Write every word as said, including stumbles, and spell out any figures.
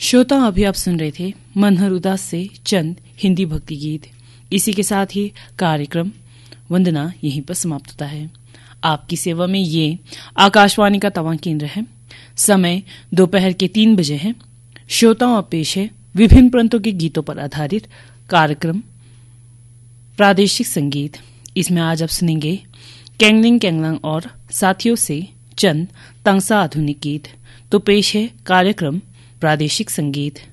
श्रोता, अभी आप सुन रहे थे मनहर उदास से चंद हिंदी भक्ति गीत। इसी के साथ ही कार्यक्रम वंदना यहीं पर समाप्त होता है। आपकी सेवा में ये आकाशवाणी का तवां केंद्र है। समय दोपहर के तीन बजे है। श्रोताओं अब पेश है विभिन्न प्रांतों के गीतों पर आधारित कार्यक्रम प्रादेशिक संगीत। इसमें आज आप सुनेंगे केंगलिंग केंगलांग और साथियों से चंद तांगसा आधुनिक गीत। तो पेश है कार्यक्रम प्रादेशिक संगीत।